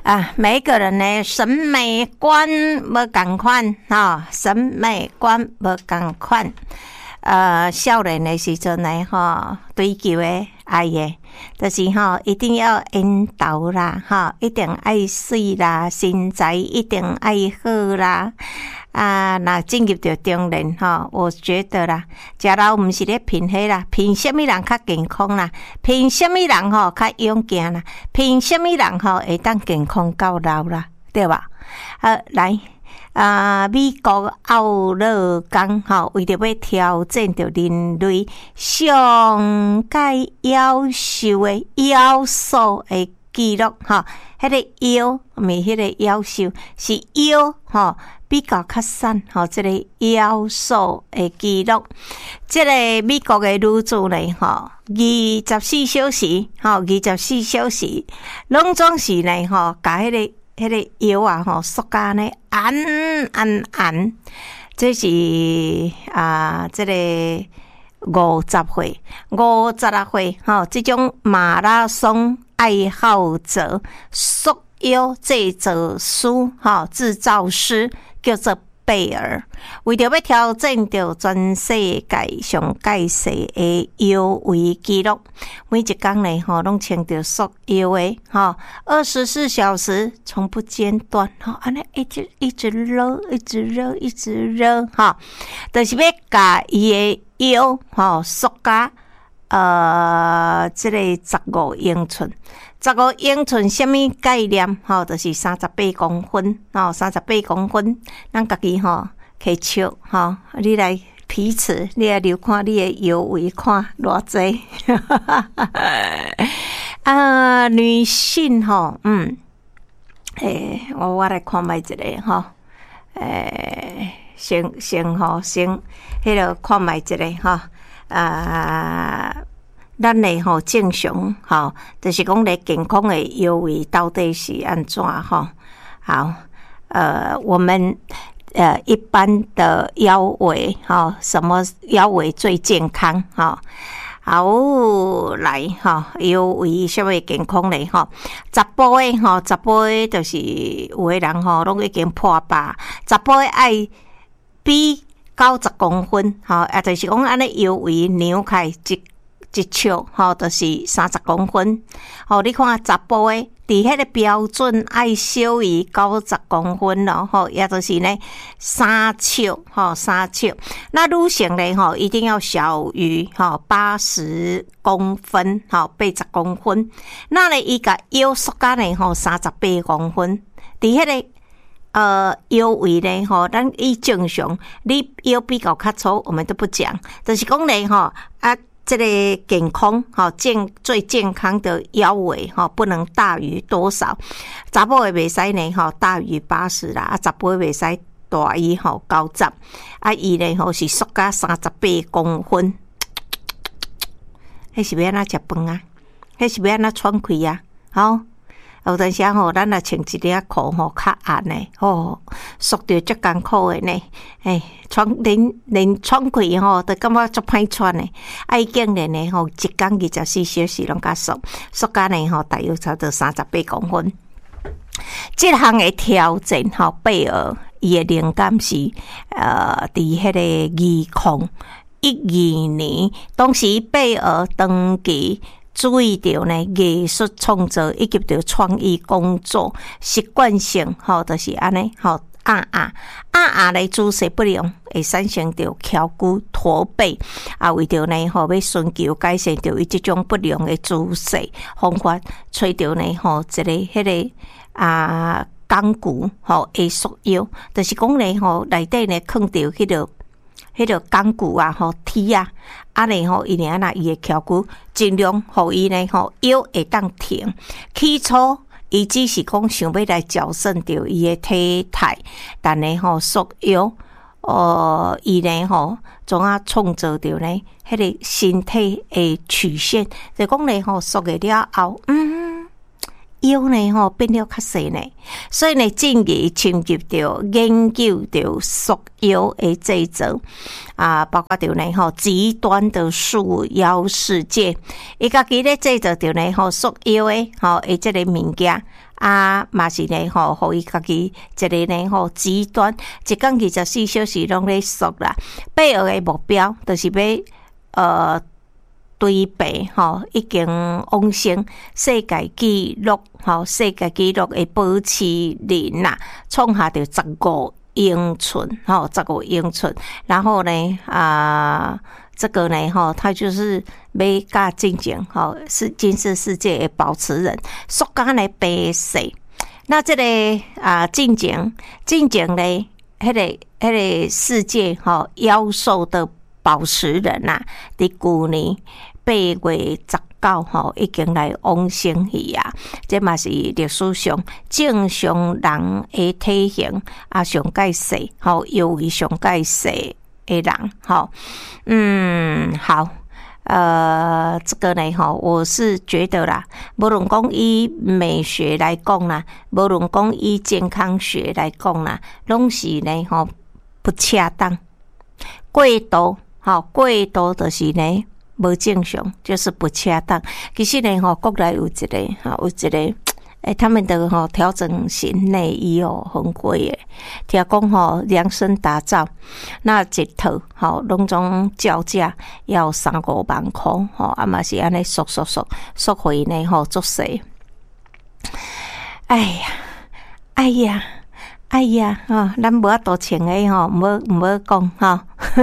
每一个人呢审美观无同款审美观无同款。少年的时阵呢追求的爱的，就是一定要缘投啦一定爱水啦，身材一定爱好啦。那进入到中年我觉得啦，食老毋是咧拼迄啦，拼什么人较健康啦，拼什么人较勇敢啦，拼什么人会当健康到老啦，对吧？来。美国奥勒冈为着要挑战着人类上界夭寿的妖数的记录迄个妖毋是迄个夭寿，是妖比较较瘦这个妖数的记录。这个美国的女子呢24小时24小时拢总是呢甲迄个腰缩甲呢按，这是这个50岁这种马拉松爱好者缩腰制作师制造师叫做贝尔，为着要挑战着全世界上界细的腰围纪录，每一天呢拢穿着束腰的24小时从不间断安尼一直热就是要甲伊的腰束甲这个15英寸。15英寸什么概念就是38公分38公分。咱家己摕笑你来皮尺，你来留看你的腰围看偌济女性我来看卖一个先迄个看卖一个咱的正常就是讲咧健康的腰围到底是安怎好，我们一般的腰围什么腰围最健康好来腰围什么健康咧查甫的就是有的人拢已经破百，查甫的爱比90公分就是讲安尼腰围扭开一尺就是30公分你看查甫的伫迄个标准爱小于90公分咯也就是呢3尺那女性呢一定要小于80公分80公分。那呢伊甲腰缩甲呢38公分，伫迄个腰围呢咱以正常你腰比较较粗我们都不讲，就是讲呢这个健康最健康的腰围不能大于多少？查甫的袂使呢大于80啦，查甫的袂使大于90伊呢是缩甲38公分。迄是要安怎食饭啊？迄是要安怎喘气啊？有阵时咱若穿一条裤较暗的缩着足艰苦的呢，连喘气都感觉足歹喘的。爱竟然呢一天24小时拢甲缩甲呢大约差不多38公分。这项的挑战贝尔伊的灵感是伫迄个2012年，当时贝尔长期注意到呢艺术创作以及着创意工作习惯性就是安尼的姿势不良会产生着翘骨驼背为着呢要寻求改善着伊这种不良的姿势方法，找着呢一个迄个钢骨会缩腰，就是讲呢内底呢放着迄个钢骨铁安尼伊呢伊的翘骨尽量互伊呢腰会当挺。起初伊只是讲想要来矫正着伊的体态，但呢缩腰伊呢总创造着呢迄个身体的曲线，就讲呢缩个了后腰呢变了较细呢，所以呢进而深入到研究到束腰的制作包括到呢极端的束腰世界，伊家己咧制作到呢束腰的诶这个物件嘛是呢互伊家己一个呢极端一天24小时拢咧束啦，背后的目标就是要对白已经往成世界纪录世界纪录的保持人创下着15英寸15英寸，然后呢这个呢他就是要甲进前是金氏世界的保持人，缩甲呢白细。那这个进前呢迄个世界妖兽的保持人伫旧年8月19已经来往生去这嘛是历史上正常人的体型上介细又为上介细的人好，这个呢我是觉得啦，无论讲以美学来讲啦，无论讲以健康学来讲啦，拢是呢不恰当，过度就是呢无正常，就是不恰当。其实呢国内有一个他们的调整型内衣很贵的，听讲量身打造，那一套拢总叫价要3-5万块嘛是安尼缩回呢足细。哎呀咱无法度穿的唔好讲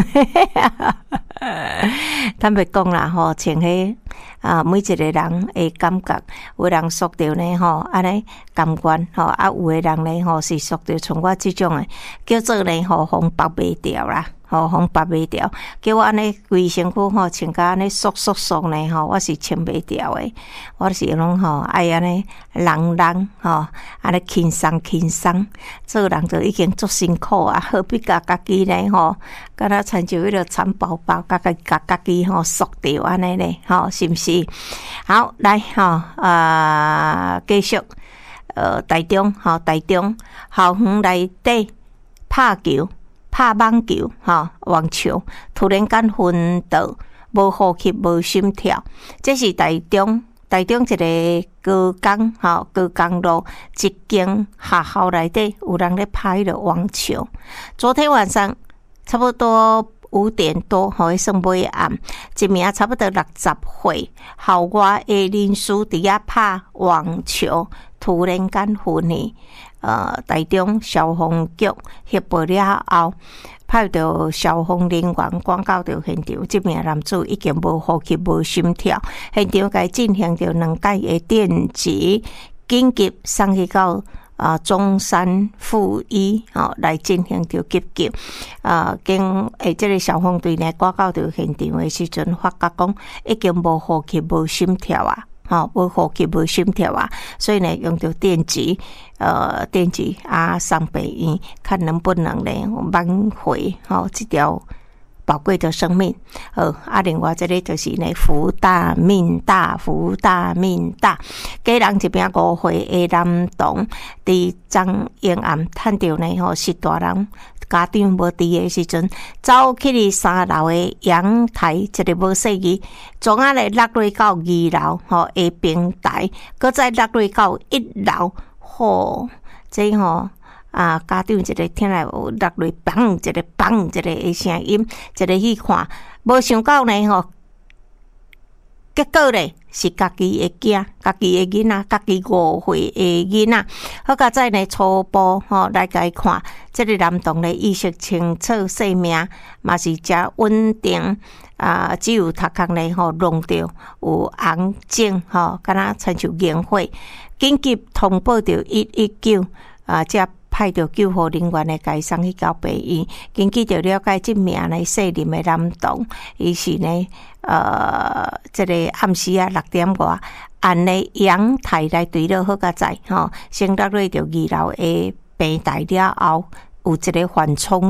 坦白讲啦穿迄每一个人的感觉，有人塑着呢安尼感官有的人呢是塑着像我这种的叫做呢风绑袂掉啦，风绑袂掉，叫我安尼规身躯穿甲安尼缩呢我是穿袂掉的，我是拢爱安尼人安尼轻松，做人就已经足辛苦何必甲家己呢敢若参照迄个蚕宝宝甲家己缩掉安尼呢是毋是？好来继续台中校园内底拍网球网球突然间昏倒，无呼吸无心跳，这是台中一个高工路一间学校内底有人咧拍了网球。昨天晚上差不多5点多算尾暗，一名差不多60岁校外的人士伫遐拍网球，突然间昏去。台中消防局协报了后，派到消防人员赶到到现场，这名男子已经无呼吸无心跳，现场该进行着2解的电击，紧急送去到中山附医来进行着急救。经这个消防队呢赶到着现场的时阵，发觉讲已经无呼吸无心跳无呼吸无心跳所以呢用到电击送病院，看能不能呢挽回这条宝贵的生命。另外这里就是呢福大命大，家人一名5岁的男童伫昨夜暗趁到呢10大人家长无伫的时阵，走去3楼的阳台，一个无细记，从咧落落到2楼的平台，搁再落落到1楼，这家长一个听来有落落砰一个的声音，一个去看，无想到呢结果咧是家己的囝，家己的囡仔，家己5岁的囡仔。好佳在呢初步来甲伊看，这个男童的意识清楚，生命嘛是真稳定只有头壳呢弄着有红肿敢若亲像烟火，紧急通报着119才派着救护人员来甲送去到病院。根据着了解，这名呢细龄的男童，伊是呢这个暗时6点外，按呢阳台来对了好佳在先落落着2楼的平台了后，有一个缓冲啦。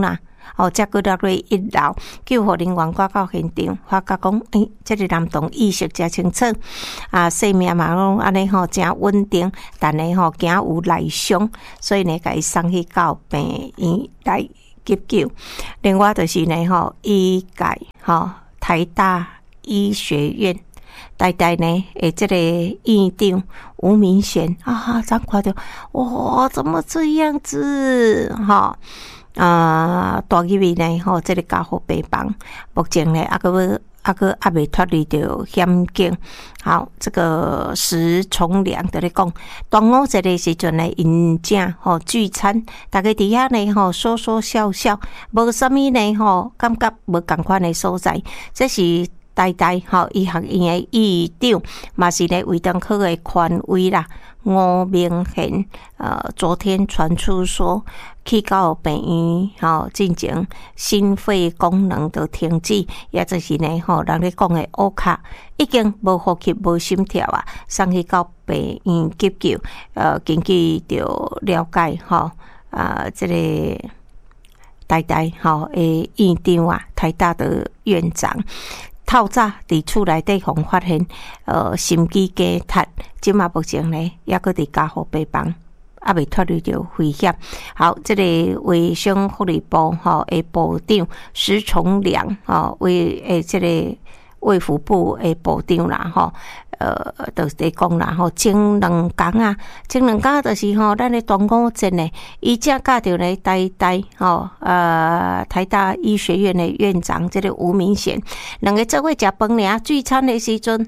才搁落去1楼，救护人员赶到现场，发觉讲，这个男童意识真清楚，生命嘛拢安尼真稳定，但呢惊有内伤，所以呢，甲伊送去到病院来急救。另外就是呢医界台大医学院。代呢，这个院长吴明贤咱看到，哇，怎么这样子？大入面呢，这个加护病房，目前呢，还未脱离到险境。好，这个石崇良在咧讲，端午节的时阵呢，因正聚餐，大家伫遐呢说说笑笑，无啥物呢感觉无共款的所在，这是。台大医学院的院长，嘛是咧卫生科的权威啦。吴明贤，昨天传出说去到病院，进行心肺功能的停止，也就是呢，人咧讲的乌卡，已经无呼吸、无心跳啊，送去到病院急救。根据着了解，这个台大的院长啊，台大的院长。透早伫厝内底互发现，心肌梗塞，即嘛目前呢，也搁伫加护病房，还未脱离着危险。好，这个卫生福利部的部长石崇良为这个卫福部的部长啦就是在讲啦前2天啊，前2天就是咱的端午节呢，伊正教着呢台大医学院的院长这个吴明贤，两个做伙食饭尔，聚餐的时阵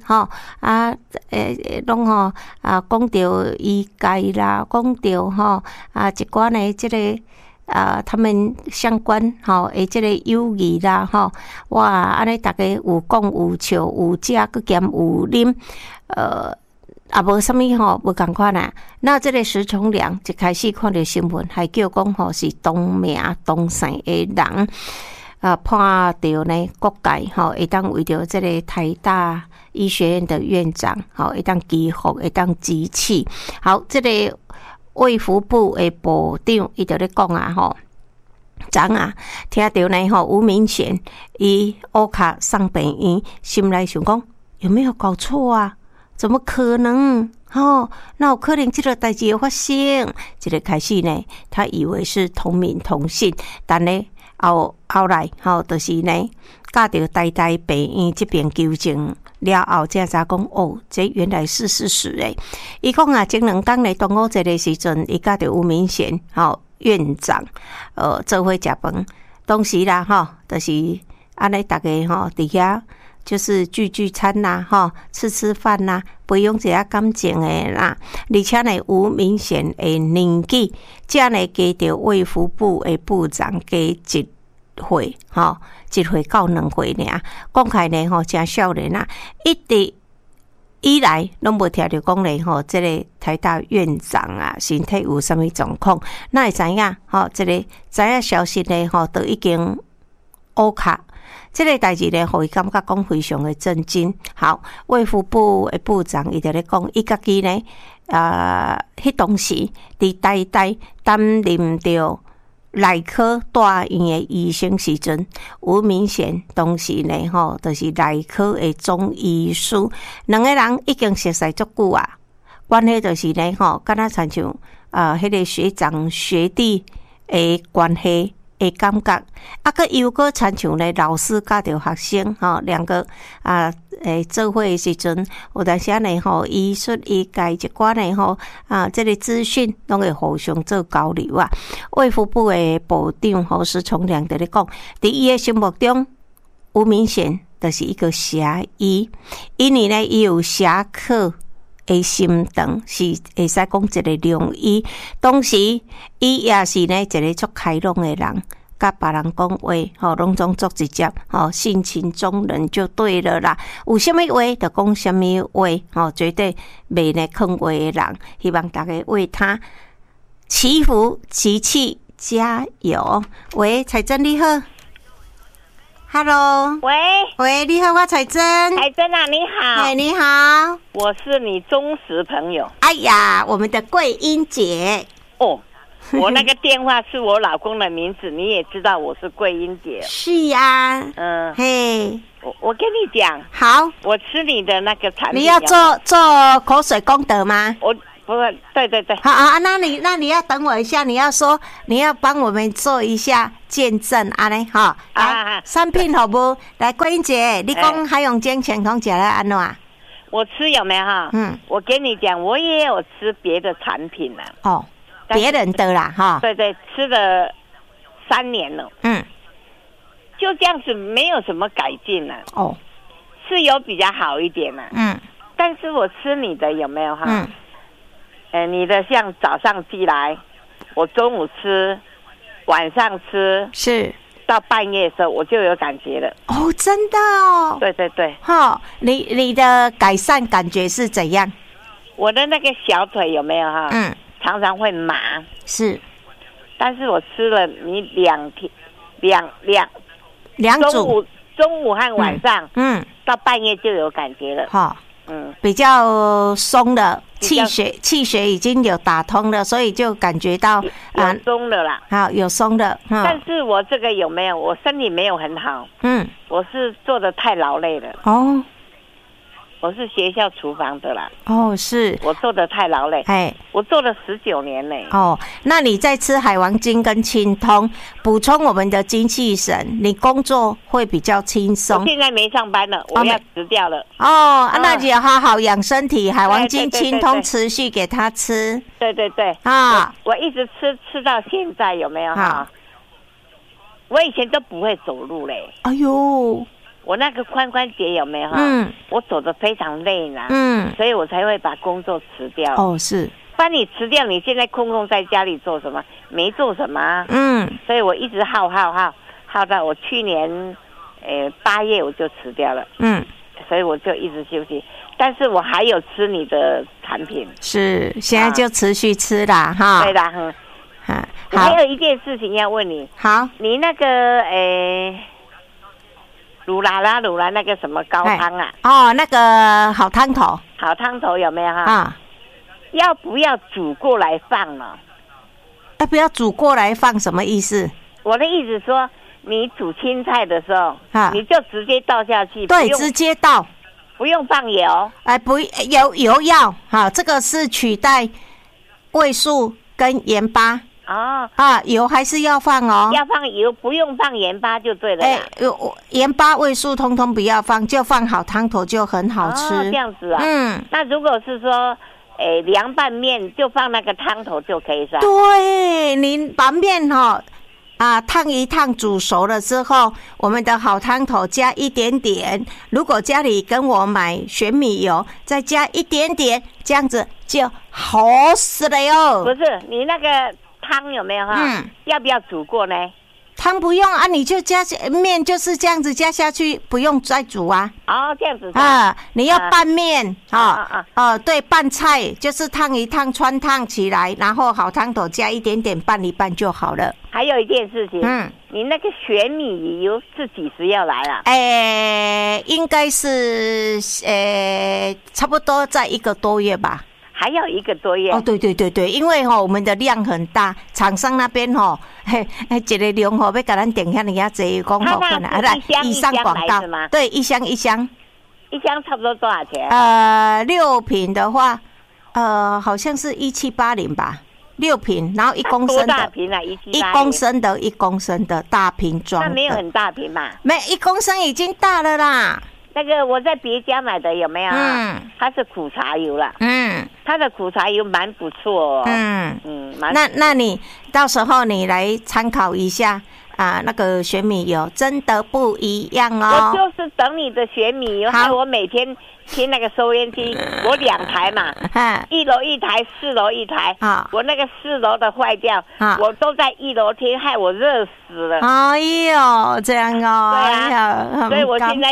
拢讲着医界啦，讲着一寡呢这个。他们相关诶，这个友谊啦哇，安尼大家有讲有笑有食，佮兼有啉，也无啥物无共款啊。那这个石崇良一开始看到新闻，还叫讲是同名同姓的人，判到呢各界会当为着这个台大医学院的院长会当祈福，会当集气。好，这个。卫福部的部长，伊就咧讲昨听到呢吴明贤伊乌卡上病院，心内想讲有没有搞错啊？怎么可能？那有可能这个代志会发生？这个开始呢，他以为是同名同姓，但呢后来就是呢，嫁到台大病院这边纠正。了后，才知讲这原来是事实诶。伊讲前2天咧端午节的时阵，伊甲着吴明贤院长做伙食饭，当时啦就是安尼大家伫遐就是聚餐啦吃饭啦，培养一下感情诶啦。而且呢，吴明贤诶年纪，才呢加着卫福部诶部长加1岁1岁到2岁尔，讲起来呢真少年啊！一直以来拢无听着讲咧这个台大院长啊身体有啥物状况，那会知影这个知影消息呢都已经乌卡。这个代志呢，互伊感觉讲非常的震惊。好，卫福部的部长伊就咧讲，伊家己呢迄当时伫台大担任着。内科大院的医生时阵，吴明贤当时呢就是内科的总医师，两个人已经熟识足久啊。关系就是呢敢若亲像迄个学长学弟的关系的感觉，佮又佮亲像呢老师教着学生两个做伙的时阵，有当时呢医术医界一寡呢这个资讯拢会互相做交流啊。卫福部的部长石崇良在咧讲，伫伊的心目中，吴明贤就是一个侠医，因为呢伊有侠客的心肠，是会使讲一个良医，同时伊也是呢一个足开朗的人。甲别人讲话，拢总作直接，性情中人就对了啦。有啥物话就讲啥物话，绝对袂呢坑话的人。希望大家为他祈福集气，加油！喂，彩珍你好 ，Hello， 喂，你好，我彩珍。 彩珍啊，你好。 哎，你好， 我是你忠实朋友。 哎呀，我们的桂英姐。 我那个电话是我老公的名字，你也知道我是桂英姐。 是呀， 嘿，我跟你讲， 好， 我吃你的那个产品， 你要做口水功德吗？ 我不是，对， 好啊，那你要等我一下，你要帮我们做一下见证安尼哈。来，产品好不？来，桂英姐，你讲海洋精健康吃了安怎？ 我吃有没有哈？我跟你讲，我也有吃别的产品啦。 哦，别人的啦哈。 对，吃了3年了。就这样子，没有什么改进了。哦，是有比较好一点了。但是我吃你的有没有哈？你的像早上寄来，我中午吃，晚上吃， 是到半夜的时候我就有感觉了。 哦，真的哦。 对。 哈，你的改善感觉是怎样？ 我的那个小腿有没有哈？常常会麻。是，但是我吃了你2天，两组，中午和晚上，到半夜就有感觉了。哈。比较松了，气血已经有打通了，所以就感觉到有松了啦。 好，有松的。 但是我这个有没有？我身体没有很好。我是做的太劳累了。哦。我是学校厨房的啦。哦，是。我做的太劳累。我做了19年嘞。 哦，那你在吃海王精跟清通，补充我们的精气神，你工作会比较轻松。 我现在没上班了，我要辞掉了。 哦，那就要好好养身体，海王精、清通持续给他吃。 对啊，我一直吃到现在，有没有哈？我以前都不会走路嘞。哎呦。我那个髋关节有没有哈？我走得非常累呢。所以我才会把工作辞掉。哦，是。把你辞掉，你现在空在家里做什么？没做什么啊。所以我一直耗到我去年8月我就辞掉了。所以我就一直休息，但是我还有吃你的产品。是，现在就持续吃啦哈。对啦，我还有一件事情要问你。好，你那个鲁拉那个什么高汤啊？哦，那个好汤头有没有哈？啊，要不要煮过来放呢？ 要不要煮过来放？什么意思？ 我的意思说，你煮青菜的时候，你就直接倒下去。 对，直接倒， 不用放油。 不，油要好，这个是取代味素跟盐巴。油还是要放哦， 要放油，不用放盐巴就对了。 盐巴、味素通通不要放，就放好汤头就很好吃。 这样子啊。那如果是说，凉拌面就放那个汤头就可以是吧？ 对，你把面烫一烫，煮熟了之后，我们的好汤头加一点点。如果家里跟我买玄米油，再加一点点，这样子就好死了哟。 不是，你那个汤有没有哈？要不要煮过呢？ 汤不用啊，你就加面就是这样子加下去，不用再煮啊。 哦，这样子啊，你要拌面对，拌菜就是烫一烫，穿烫起来，然后好汤头加一点点拌一拌就好了。 还有一件事情，你那个玄米油是几时要来啊？ 应该是差不多在1个多月吧。 还要1个多月哦， 对，因为我们的量很大，厂商那边一个量要给咱订遐尼啊济，讲可能一箱广告吗？ 对，一箱，一箱差不多多少钱 ？6瓶的话，好像是1780吧，6瓶，然后1公升的， 多大瓶啊？1 公升的大瓶装， 那没有很大瓶嘛？ 没，1公升已经大了啦。 那个我在别家买的有没有？它是苦茶油啦。它的苦茶油蛮不错哦。 那你到时候你来参考一下那个玄米油真的不一样哦。 我就是等你的玄米油，还有我每天听那个收音机，我2台嘛，1楼1台，4楼1台。我那个4楼的坏掉，我都在1楼听，害我热死了。 哎呦，这样哦。 对啊，所以我现在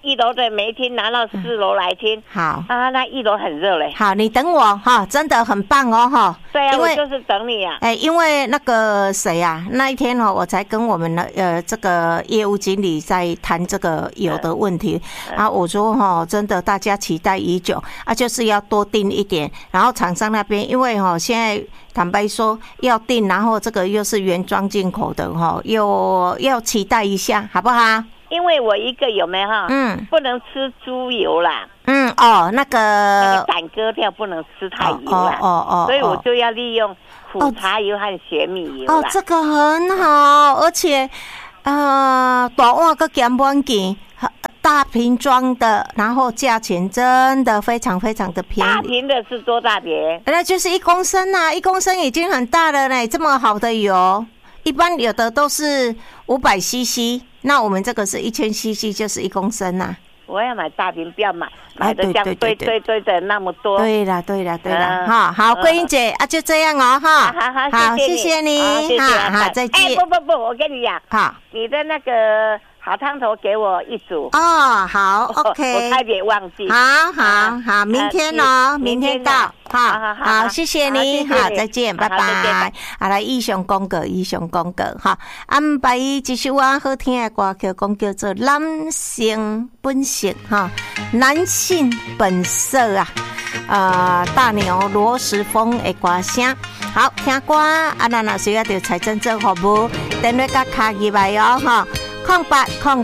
1楼的没听，拿到4楼来听。 好啊，那1楼很热嘞。 好，你等我哈，真的很棒哦哈。 对啊，我就是等你啊。 因为那个谁啊，那一天我才跟我们的这个业务经理在谈这个油的问题啊，我说真的大家期待已久啊，就是要多订一点，然后厂商那边因为现在坦白说要订，然后这个又是原装进口的又要期待一下，好不好？ 因为我一个有没有不能吃猪油啦。 那个胆割掉，不能吃太油啦。所以我就要利用苦茶油和玄米油啦。 这个很好，而且大碗个减半件，大瓶装的，然后价钱真的非常非常的便宜。 大瓶的是多大瓶？ 那就是1公升啊，1公升已经很大了嘞，这么好的油。一般有的都是500cc， 那我们这个是1000cc， 就是1公升啊。 我要买大瓶，不要买的这样堆的那么多。 对了，好，桂英姐啊，就这样哦哈。好，谢谢你，好，再见。 不，我跟你讲，好，你的那个好汤头给我1组。 好 ，OK。 我差点忘记。 好，明天哦，明天到。好，谢谢你，好，再见，拜拜。来，以上讲过哈。安排一首好听的歌曲，讲叫做《男性本性》哈，男性本色啊。大牛罗时丰的歌声，好听歌啊，咱若需要着财政服务，电话甲卡入来哦哈。0800